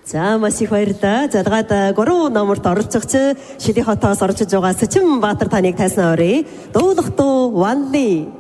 За маш их баярлалаа. За дагаад 3 номерт оролцогч Шили хотоос орж иж байгаа Сэчим Баатар таныг тайснаа өрье. Дуулах дуу Ванли.